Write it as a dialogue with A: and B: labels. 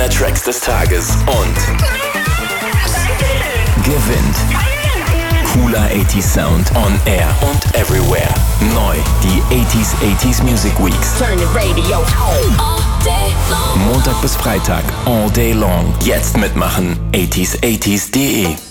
A: der Tracks des Tages und gewinnt cooler 80s Sound on Air und Everywhere. Neu, die 80s Music Weeks.
B: Turn the radio on.
A: Montag bis Freitag, all day long. Jetzt mitmachen, 80s80s.de.